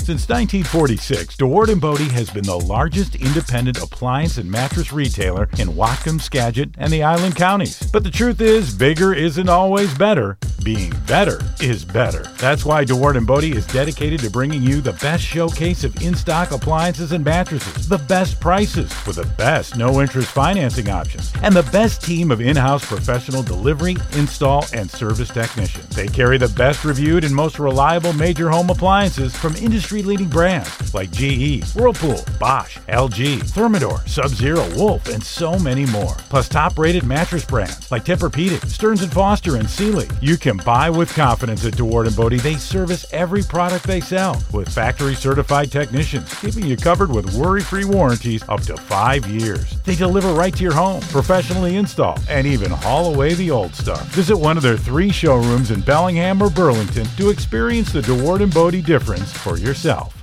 Since 1946, DeWard & Bodie has been the largest independent appliance and mattress retailer in Whatcom, Skagit, and the Island Counties. But the truth is, bigger isn't always better. Being better is better. That's why DeWard & Bodie is dedicated to bringing you the best showcase of in-stock appliances and mattresses, the best prices with the best no-interest financing options, and the best team of in-house professional delivery, install, and service technicians. They carry the best reviewed and most reliable major home appliances from industry-leading brands like GE, Whirlpool, Bosch, LG, Thermador, Sub-Zero, Wolf, and so many more. Plus top-rated mattress brands like Tempur-Pedic, Stearns & Foster, and Sealy. You can buy with confidence at DeWard & Bodie. They service every product they sell with factory-certified technicians, keeping you covered with worry-free warranties up to 5 years. They deliver right to your home, professionally install, and even haul away the old stuff. Visit one of their 3 showrooms in Bellingham or Burlington to experience the DeWard & Bodie difference for yourself.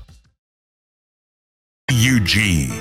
UG.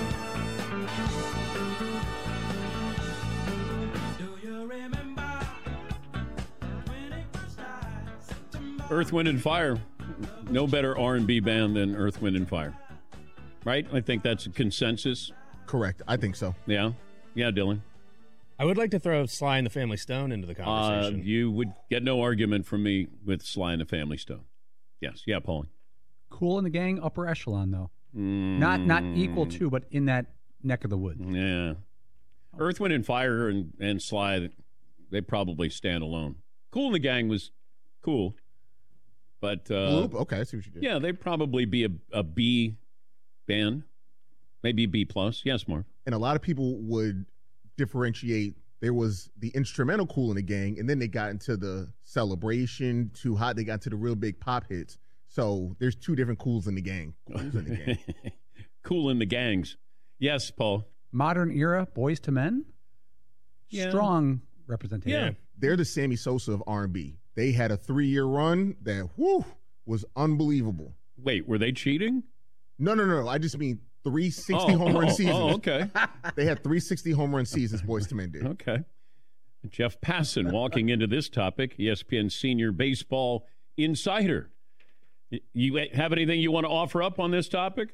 Earth, Wind, and Fire. No better R&B band than Earth, Wind, and Fire. Right? I think that's a consensus. Correct. I think so. Yeah. Yeah, Dylan. I would like to throw Sly and the Family Stone into the conversation. You would get no argument from me with Sly and the Family Stone. Yes. Yeah, Paul. Kool and the Gang, upper echelon, though. Not equal to, but in that neck of the woods. Yeah. Earth, Wind, and Fire and Sly, they probably stand alone. Kool and the Gang was cool. But okay, I see what you did. Yeah, they'd probably be a B band, maybe a B plus. Yes, Mark. And a lot of people would differentiate. There was the instrumental Kool and the Gang, and then they got into the Celebration, Too Hot. They got into the real big pop hits. So there's 2 different Kools in the gang. Kools in the gang. Kool in the Gangs. Yes, Paul. Modern era, Boys to Men. Yeah. Strong representation. Yeah. They're the Sammy Sosa of R&B. They had a 3-year run that was unbelievable. Wait, were they cheating? No. I just mean 360 home run seasons. Oh, okay. They had 360 home run seasons, Boys to Men did. Okay. Jeff Passan walking into this topic, ESPN Senior Baseball Insider. You have anything you want to offer up on this topic?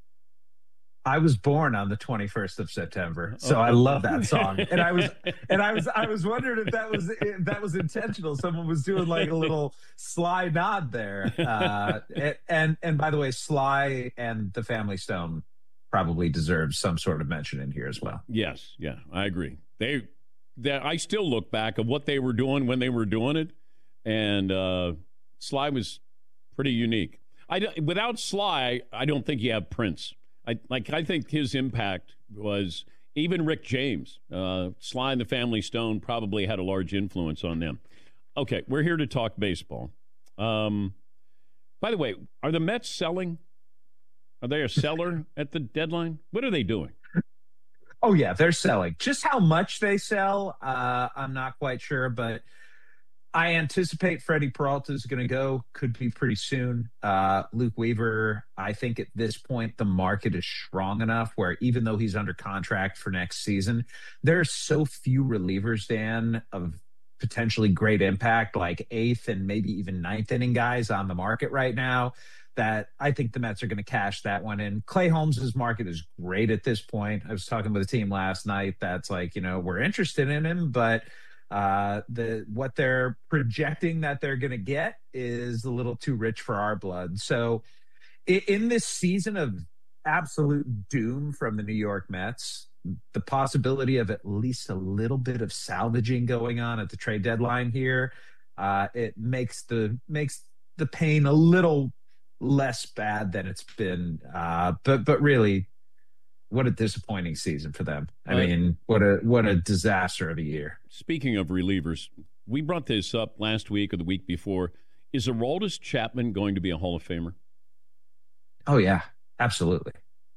I was born on the 21st of September, so I love that song. And I was wondering if that was intentional. Someone was doing like a little sly nod there. And by the way, Sly and the Family Stone probably deserves some sort of mention in here as well. Yes, yeah, I agree. I still look back of what they were doing when they were doing it, and Sly was pretty unique. Without Sly, I don't think you have Prince. I think his impact was even Rick James. Sly and the Family Stone probably had a large influence on them. Okay, we're here to talk baseball. By the way, are the Mets selling? Are they a seller at the deadline? What are they doing? Oh, yeah, they're selling. Just how much they sell, I'm not quite sure, but I anticipate Freddie Peralta is going to go. Could be pretty soon. Luke Weaver, I think at this point, the market is strong enough where even though he's under contract for next season, there are so few relievers, Dan, of potentially great impact, like 8th and maybe even 9th inning guys on the market right now, that I think the Mets are going to cash that one in. Clay Holmes' market is great at this point. I was talking with a team last night that's like, we're interested in him, but what they're projecting that they're going to get is a little too rich for our blood. So in this season of absolute doom from the New York Mets, the possibility of at least a little bit of salvaging going on at the trade deadline here, it makes the pain a little less bad than it's been. But really, what a disappointing season for them. I mean, what a disaster of a year. Speaking of relievers, we brought this up last week or the week before. Is Aroldis Chapman going to be a Hall of Famer? Oh, yeah, absolutely.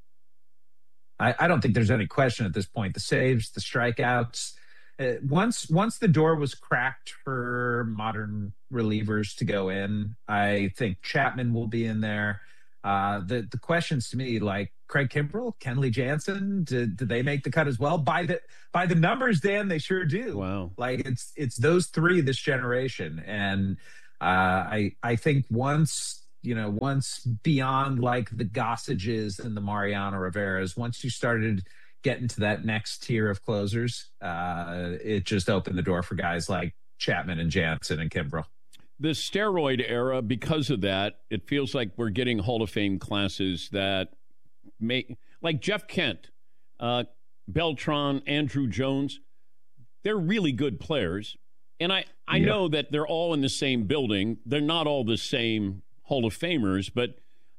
I don't think there's any question at this point. The saves, the strikeouts. Once the door was cracked for modern relievers to go in, I think Chapman will be in there. The questions to me, like Craig Kimbrell, Kenley Jansen, did they make the cut as well? By the numbers, Dan, they sure do. Wow. Like it's those 3 this generation. And I think once once beyond like the Gossages and the Mariano Riveras, once you started getting to that next tier of closers, it just opened the door for guys like Chapman and Jansen and Kimbrel. The steroid era, because of that, it feels like we're getting Hall of Fame classes that like Jeff Kent, Beltran, Andrew Jones, they're really good players. And I know that they're all in the same building. They're not all the same Hall of Famers, but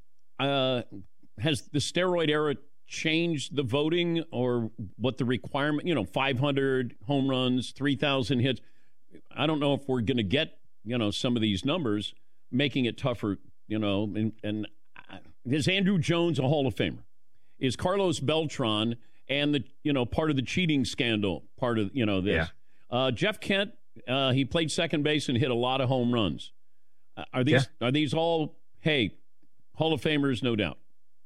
has the steroid era changed the voting or what the requirement, 500 home runs, 3,000 hits? I don't know if we're going to get, some of these numbers, making it tougher, and is Andrew Jones a Hall of Famer? Is Carlos Beltran and the, part of the cheating scandal, part of, this? Yeah. Jeff Kent, he played second base and hit a lot of home runs. Are these all, hey, Hall of Famers, no doubt?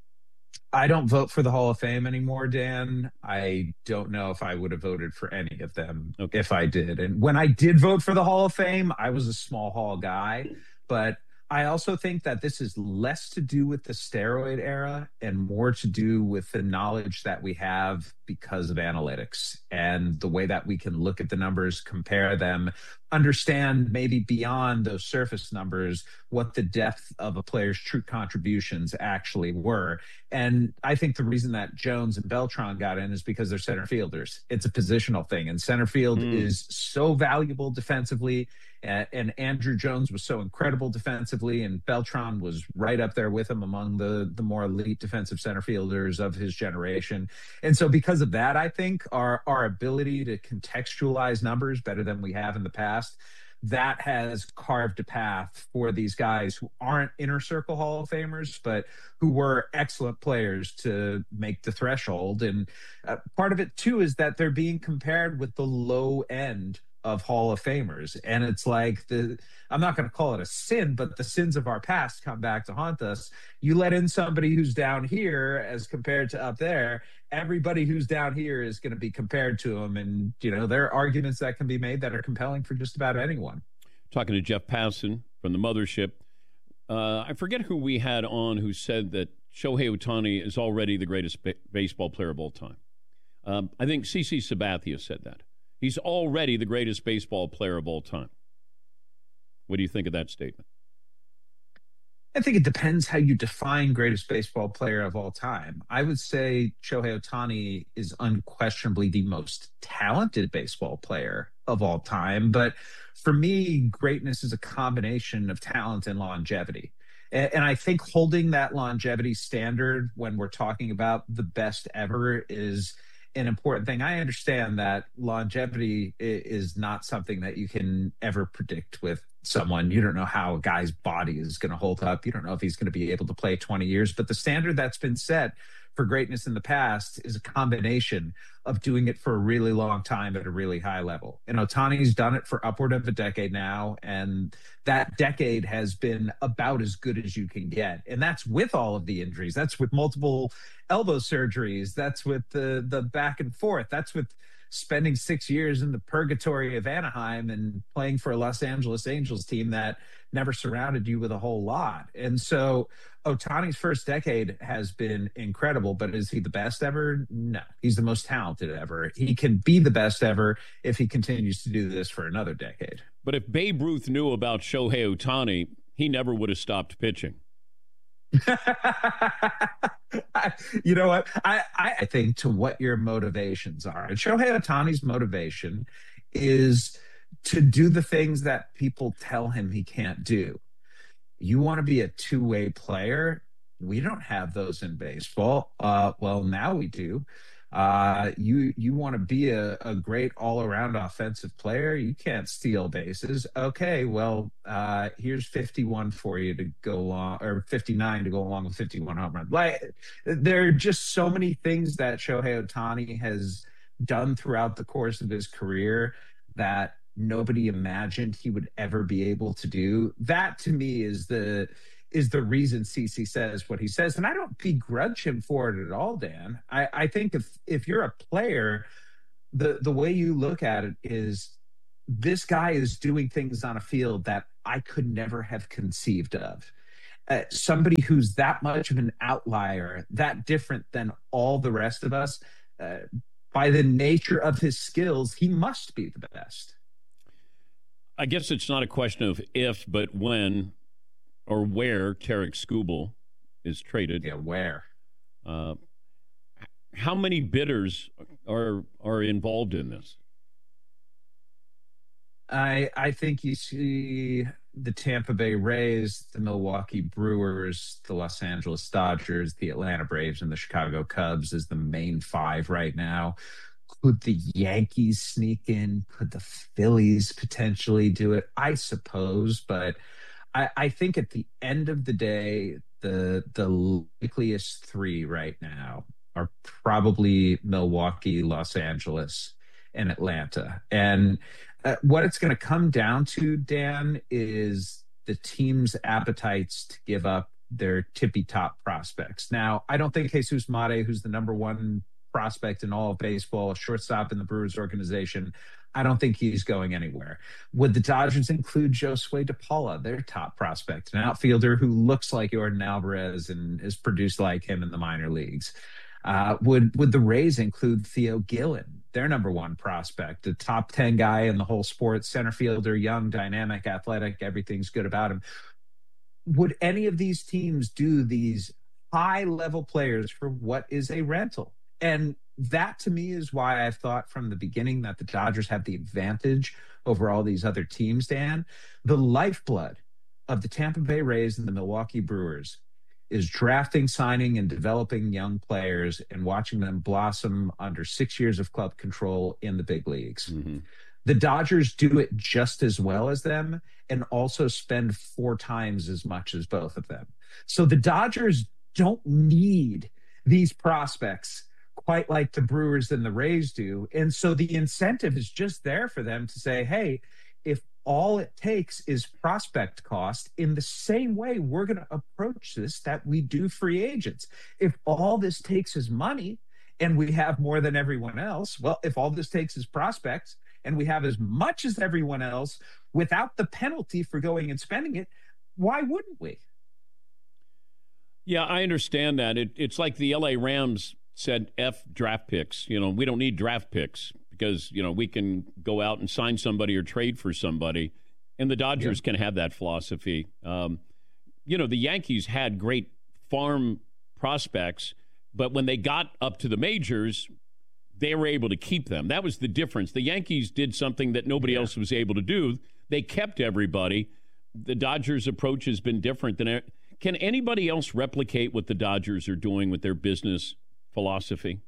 I don't vote for the Hall of Fame anymore, Dan. I don't know if I would have voted for any of them if I did. And when I did vote for the Hall of Fame, I was a small hall guy. But I also think that this is less to do with the steroid era and more to do with the knowledge that we have because of analytics and the way that we can look at the numbers, compare them, understand maybe beyond those surface numbers what the depth of a player's true contributions actually were. And I think the reason that Jones and Beltran got in is because they're center fielders. It's a positional thing, and center field is so valuable defensively. And Andrew Jones was so incredible defensively, and Beltran was right up there with him among the more elite defensive center fielders of his generation. And so because of that, I think our ability to contextualize numbers better than we have in the past, that has carved a path for these guys who aren't inner circle Hall of Famers, but who were excellent players to make the threshold. And part of it, too, is that they're being compared with the low end of Hall of Famers. And it's like I'm not going to call it a sin, but the sins of our past come back to haunt us. You let in somebody who's down here as compared to up there, everybody who's down here is going to be compared to them. And, there are arguments that can be made that are compelling for just about anyone. Talking to Jeff Passan from the Mothership. I forget who we had on who said that Shohei Ohtani is already the greatest baseball player of all time. I think CC Sabathia said that. He's already the greatest baseball player of all time. What do you think of that statement? I think it depends how you define greatest baseball player of all time. I would say Shohei Ohtani is unquestionably the most talented baseball player of all time. But for me, greatness is a combination of talent and longevity. And I think holding that longevity standard when we're talking about the best ever is an important thing. I understand that longevity is not something that you can ever predict with someone. You don't know how a guy's body is going to hold up. You don't know if he's going to be able to play 20 years. But the standard that's been set for greatness in the past is a combination of doing it for a really long time at a really high level. And Ohtani's done it for upward of a decade now. And that decade has been about as good as you can get. And that's with all of the injuries. That's with multiple elbow surgeries. That's with the back and forth. That's with spending 6 years in the purgatory of Anaheim and playing for a Los Angeles Angels team that never surrounded you with a whole lot. And so Ohtani's first decade has been incredible, but is he the best ever? No, he's the most talented ever. He can be the best ever if he continues to do this for another decade. But if Babe Ruth knew about Shohei Ohtani, he never would have stopped pitching. You know what? I think to what your motivations are. And Shohei Ohtani's motivation is to do the things that people tell him he can't do. You want to be a two-way player? We don't have those in baseball. Well, now we do. You want to be a great all-around offensive player? You can't steal bases. Okay, well, here's 51 for you to go along, or 59 to go along with 51 home runs. Like, there are just so many things that Shohei Ohtani has done throughout the course of his career that nobody imagined he would ever be able to do. That, to me, is the reason CC says what he says. And I don't begrudge him for it at all, Dan. I think if you're a player, the way you look at it is this guy is doing things on a field that I could never have conceived of. somebody who's that much of an outlier, that different than all the rest of us, by the nature of his skills, he must be the best. I guess it's not a question of if, but when or where Tarik Skubal is traded. Yeah, where? How many bidders are involved in this? I think you see the Tampa Bay Rays, the Milwaukee Brewers, the Los Angeles Dodgers, the Atlanta Braves, and the Chicago Cubs as the main five right now. Could the Yankees sneak in? Could the Phillies potentially do it? I suppose, but I think at the end of the day, the likeliest three right now are probably Milwaukee, Los Angeles, and Atlanta. And what it's going to come down to, Dan, is the team's appetites to give up their tippy-top prospects. Now, I don't think Jesus Mate, who's the number one prospect in all of baseball, a shortstop in the Brewers organization, I don't think he's going anywhere. Would the Dodgers include Josue DePaula, their top prospect, an outfielder who looks like Jordan Alvarez and is produced like him in the minor leagues? Would the Rays include Theo Gillen, their number one prospect, a top 10 guy in the whole sport, center fielder, young, dynamic, athletic, everything's good about him? Would any of these teams do these high-level players for what is a rental? And that, to me, is why I've thought from the beginning that the Dodgers have the advantage over all these other teams, Dan. The lifeblood of the Tampa Bay Rays and the Milwaukee Brewers is drafting, signing, and developing young players and watching them blossom under 6 years of club control in the big leagues. Mm-hmm. The Dodgers do it just as well as them and also spend 4 times as much as both of them. So the Dodgers don't need these prospects quite like the Brewers and the Rays do. And so the incentive is just there for them to say, hey, if all it takes is prospect cost, in the same way we're going to approach this that we do free agents. If all this takes is money and we have more than everyone else, well, if all this takes is prospects and we have as much as everyone else without the penalty for going and spending it, why wouldn't we? Yeah, I understand that. It's like the LA Rams said, F draft picks. You know, we don't need draft picks because, you know, we can go out and sign somebody or trade for somebody. And the Dodgers can have that philosophy. You know, the Yankees had great farm prospects, but when they got up to the majors, they were able to keep them. That was the difference. The Yankees did something that nobody else was able to do. They kept everybody. The Dodgers' approach has been different than it. Can anybody else replicate what the Dodgers are doing with their business philosophy?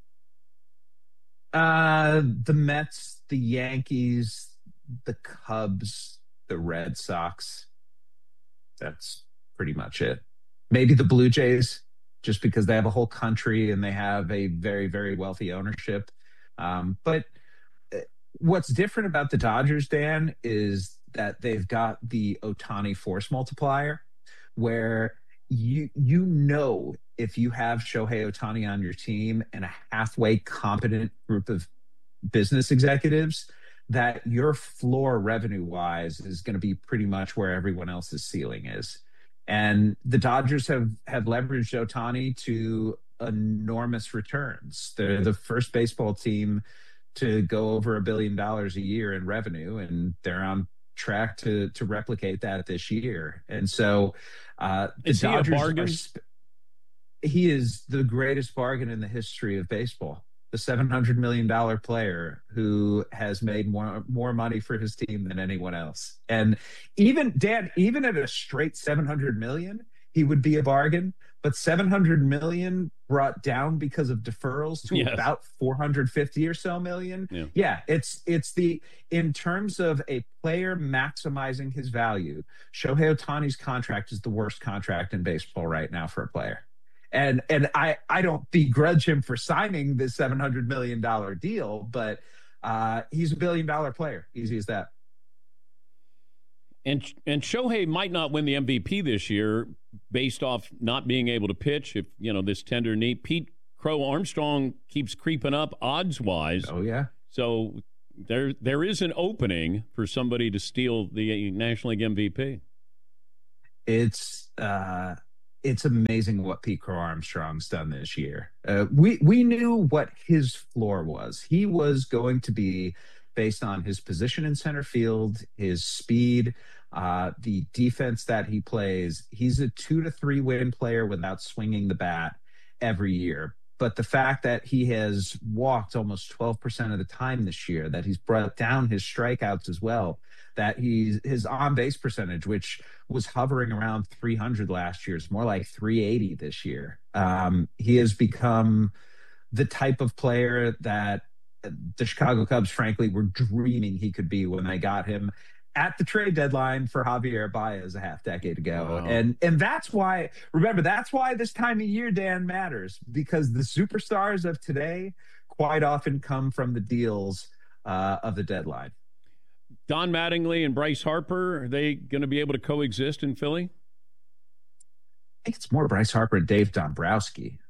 The Mets, the Yankees, the Cubs, the Red Sox. That's pretty much it. Maybe the Blue Jays, just because they have a whole country and they have a very, very wealthy ownership. But what's different about the Dodgers, Dan, is that they've got the Ohtani force multiplier, where you know if you have Shohei Ohtani on your team and a halfway competent group of business executives, that your floor revenue-wise is going to be pretty much where everyone else's ceiling is. And the Dodgers have leveraged Ohtani to enormous returns. They're the first baseball team to go over $1 billion a year in revenue, and they're on track to replicate that this year. And so is he a bargain? He is the greatest bargain in the history of baseball. The $700 million player who has made more money for his team than anyone else. And even at a straight $700 million, he would be a bargain. But $700 million brought down because of deferrals to about $450 or so million. Yeah, it's in terms of a player maximizing his value, Shohei Ohtani's contract is the worst contract in baseball right now for a player. And I don't begrudge him for signing this $700 million deal, but he's $1 billion player. Easy as that. And Shohei might not win the MVP this year based off not being able to pitch. If, you know, this tender knee. Pete Crow Armstrong keeps creeping up odds-wise. Oh, yeah. So there is an opening for somebody to steal the National League MVP. It's it's amazing what Pete Crow Armstrong's done this year. We knew what his floor was. He was going to be based on his position in center field, his speed, the defense that he plays. He's a 2 to 3 win player without swinging the bat every year. But the fact that he has walked almost 12% of the time this year, that he's brought down his strikeouts as well, that his on-base percentage, which was hovering around 300 last year, is more like 380 this year. He has become the type of player that the Chicago Cubs, frankly, were dreaming he could be when they got him at the trade deadline for Javier Baez a half decade ago. Wow. And that's why, remember, that's why this time of year, Dan, matters, because the superstars of today quite often come from the deals of the deadline. Don Mattingly and Bryce Harper, are they going to be able to coexist in Philly? I think it's more Bryce Harper and Dave Dombrowski.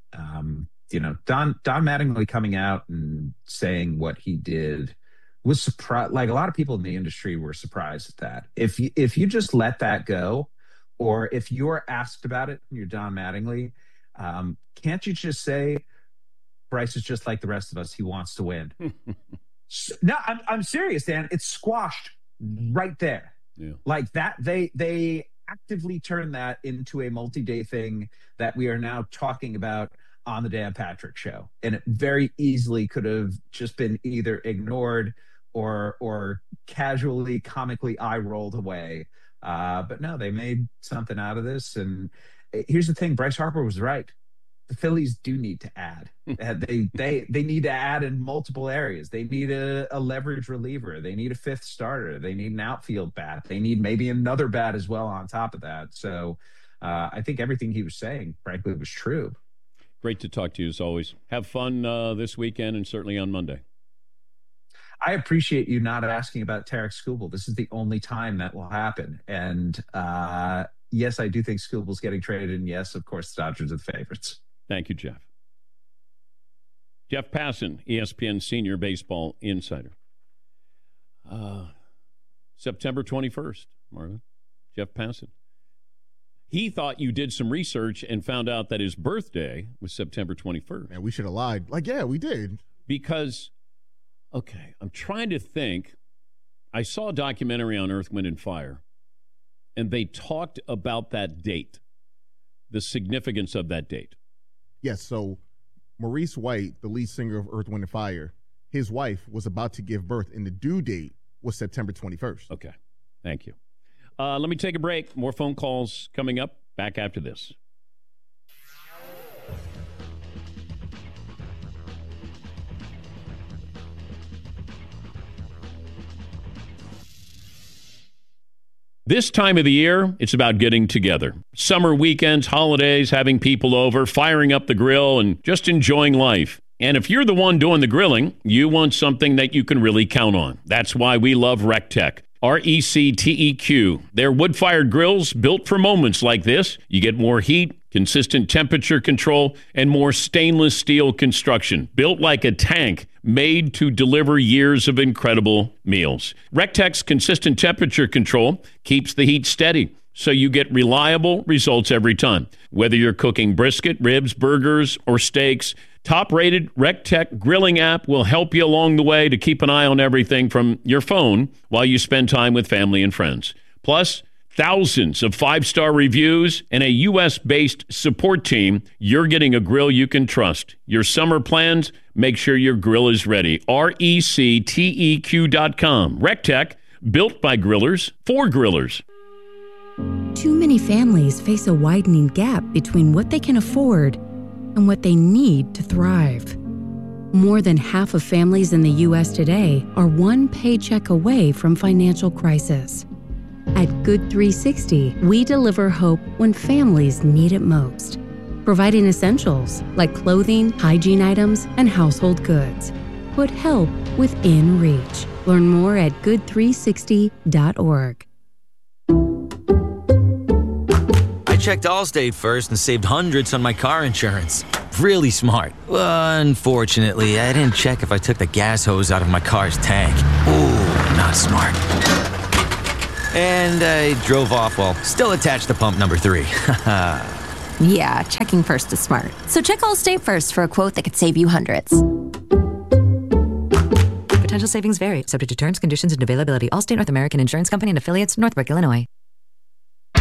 Don Mattingly coming out and saying what he did was surprised. Like, a lot of people in the industry were surprised at that. If you just let that go, or if you're asked about it and you're Don Mattingly, can't you just say Bryce is just like the rest of us? He wants to win. No, I'm serious, Dan. It's squashed right there. Yeah. Like that, they actively turned that into a multi-day thing that we are now talking about on the Dan Patrick Show, and it very easily could have just been either ignored or casually, comically eye rolled away. But no, they made something out of this. And here's the thing: Bryce Harper was right. The Phillies do need to add. They need to add in multiple areas. They need a leverage reliever. They need a fifth starter. They need an outfield bat. They need maybe another bat as well on top of that. So I think everything he was saying, frankly, was true. Great to talk to you as always. Have fun this weekend and certainly on Monday. I appreciate you not asking about Tarek Skubal. This is the only time that will happen. And yes, I do think Skubal's getting traded. And yes, of course, the Dodgers are the favorites. Thank you, Jeff. Jeff Passan, ESPN Senior Baseball Insider. September 21st, Marvin. Jeff Passan. He thought you did some research and found out that his birthday was September 21st. Man, we should have lied. Like, yeah, we did. Because, okay, I'm trying to think. I saw a documentary on Earth, Wind, and Fire, and they talked about that date, the significance of that date. Yes, so Maurice White, the lead singer of Earth, Wind, and Fire, his wife was about to give birth, and the due date was September 21st. Okay, thank you. Let me take a break. More phone calls coming up. Back after this. This time of the year, it's about getting together. Summer weekends, holidays, having people over, firing up the grill, and just enjoying life. And if you're the one doing the grilling, you want something that you can really count on. That's why we love RecTech. RecTeq. They're wood-fired grills built for moments like this. You get more heat, consistent temperature control, and more stainless steel construction. Built like a tank, made to deliver years of incredible meals. RecTech's consistent temperature control keeps the heat steady, so you get reliable results every time. Whether you're cooking brisket, ribs, burgers, or steaks, top-rated RecTech grilling app will help you along the way to keep an eye on everything from your phone while you spend time with family and friends. Plus, thousands of 5-star reviews and a U.S.-based support team. You're getting a grill you can trust. Your summer plans, make sure your grill is ready. RecTeq.com. RecTech, built by grillers for grillers. Too many families face a widening gap between what they can afford and what they need to thrive. More than half of families in the U.S. today are one paycheck away from financial crisis. At Good 360, we deliver hope when families need it most, providing essentials like clothing, hygiene items, and household goods. Put help within reach. Learn more at good360.org. I checked Allstate first and saved hundreds on my car insurance. Really smart. Unfortunately, I didn't check if I took the gas hose out of my car's tank. Ooh, not smart. And I drove off while still attached to pump number 3. Yeah, checking first is smart. So check Allstate first for a quote that could save you hundreds. Potential savings vary, subject to terms, conditions, and availability. Allstate North American Insurance Company and affiliates, Northbrook, Illinois. There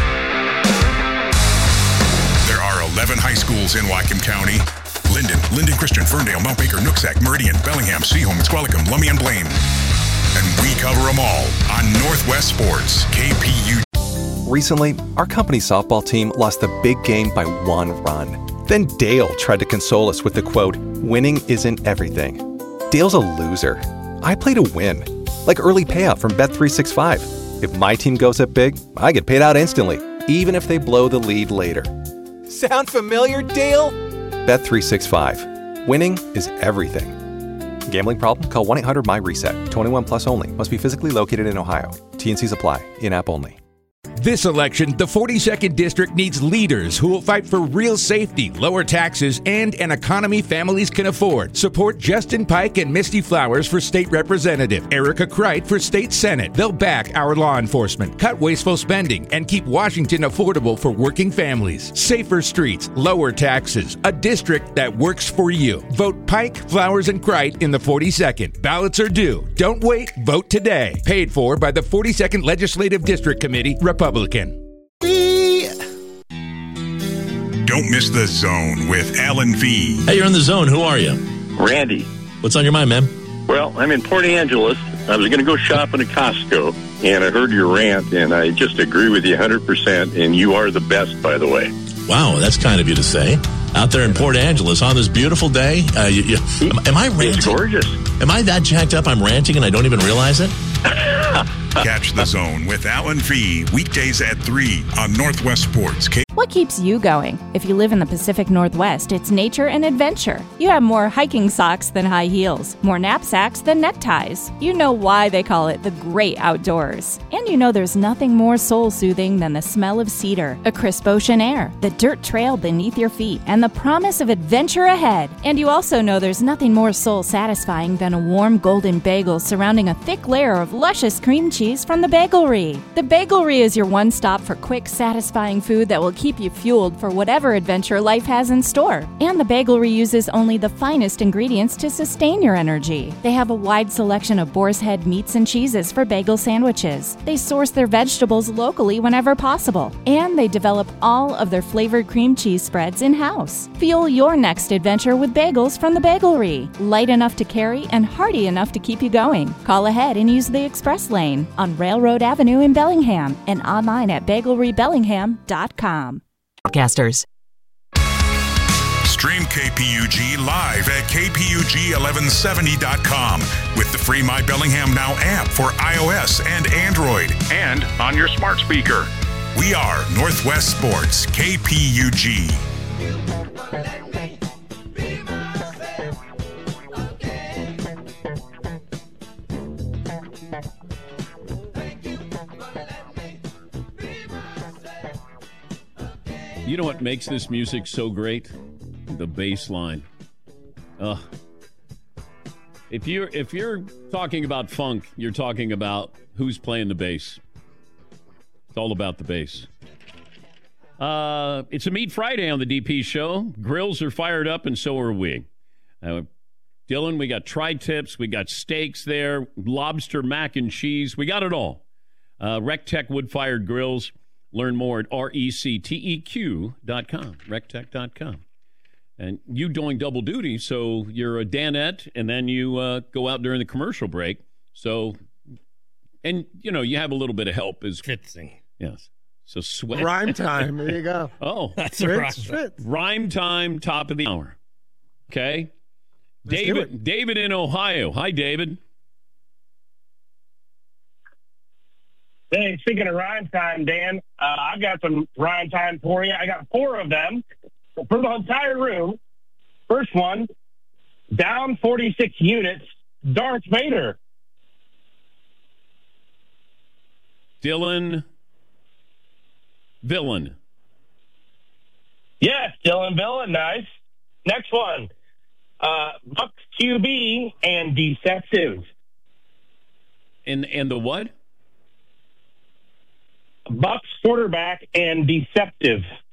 are 11 high schools in Whatcom County. Linden Christian, Ferndale, Mount Baker, Nooksack, Meridian, Bellingham, Seaholm, Squalicum, Lummi, and Blaine. And we cover them all on Northwest Sports, KPU. Recently, our company softball team lost the big game by 1 run. Then Dale tried to console us with the quote, "Winning isn't everything." Dale's a loser. I play to win. Like early payout from Bet365. If my team goes up big, I get paid out instantly, even if they blow the lead later. Sound familiar, Dale? Bet365. Winning is everything. Gambling problem? Call 1-800-MY-RESET. 21 plus only. Must be physically located in Ohio. T&Cs apply. In-app only. This election, the 42nd District needs leaders who will fight for real safety, lower taxes, and an economy families can afford. Support Justin Pike and Misty Flowers for State Representative, Erica Kreit for State Senate. They'll back our law enforcement, cut wasteful spending, and keep Washington affordable for working families. Safer streets, lower taxes, a district that works for you. Vote Pike, Flowers, and Kreit in the 42nd. Ballots are due. Don't wait. Vote today. Paid for by the 42nd Legislative District Committee, Republican. Don't miss The Zone with Alan V. Hey, you're in The Zone. Who are you? Randy. What's on your mind, man? Well, I'm in Port Angeles. I was going to go shopping at Costco, and I heard your rant, and I just agree with you 100%, and you are the best, by the way. Wow, that's kind of you to say. Out there in Port Angeles on this beautiful day. Am I ranting? It's gorgeous. Am I that jacked up I'm ranting and I don't even realize it? Catch The Zone with Alan V. Weekdays at 3 on Northwest Sports. What keeps you going? If you live in the Pacific Northwest, it's nature and adventure. You have more hiking socks than high heels, more knapsacks than neckties. You know why they call it the great outdoors. And you know there's nothing more soul-soothing than the smell of cedar, a crisp ocean air, the dirt trail beneath your feet, and the promise of adventure ahead. And you also know there's nothing more soul-satisfying than a warm golden bagel surrounding a thick layer of luscious cream cheese from the Bagelry. The Bagelry is your one stop for quick, satisfying food that will keep you fueled for whatever adventure life has in store. And the Bagelry uses only the finest ingredients to sustain your energy. They have a wide selection of boar's head meats and cheeses for bagel sandwiches. They source their vegetables locally whenever possible. And they develop all of their flavored cream cheese spreads in-house. Fuel your next adventure with bagels from the Bagelry. Light enough to carry and hearty enough to keep you going. Call ahead and use the express lane on Railroad Avenue in Bellingham and online at bagelrybellingham.com. Casters. Stream KPUG live at KPUG1170.com with the free My Bellingham Now app for iOS and Android and on your smart speaker. We are Northwest Sports, KPUG. You know what makes this music so great? The bass line. If you're talking about funk, you're talking about who's playing the bass. It's all about the bass. It's a Meat Friday on the DP show. Grills are fired up, and so are we. Dylan, we got tri-tips, we got steaks there, lobster mac and cheese. We got it all. Rectech wood-fired grills. Learn more at recteq.com, rectech.com. And you doing double duty, so you're a Danette, and then you go out during the commercial break. So, and, you know, you have a little bit of help. Schwitzing. Yes. So sweat. Rhyme time. There you go. Oh. That's a rhyme. Rhyme time, top of the hour. Okay? Let's David in Ohio. Hi, David. Hey, speaking of rhyme time, Dan, I've got some rhyme time for you. I got 4 of them for the entire room. First one, down 46 units, Darth Vader. Dylan Villain. Yes, Dylan Villain, nice. Next one, Bucks QB and deceptive. And the what? Bucks quarterback and deceptive.